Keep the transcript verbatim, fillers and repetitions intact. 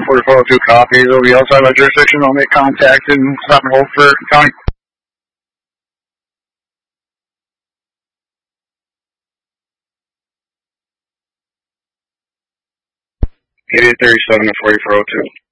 forty-four oh two copies. Will be outside my jurisdiction. I'll make contact and stop and hold for county. eighty-eight thirty-seven to forty-four oh two.